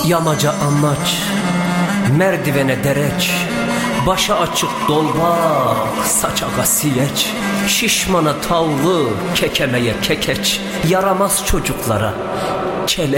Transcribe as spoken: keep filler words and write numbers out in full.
Yamaca amaç, merdivene dereç, başa açık dolbak, saçağa siyeç, şişmana tavlı, kekemeye kekeç, yaramaz çocuklara kele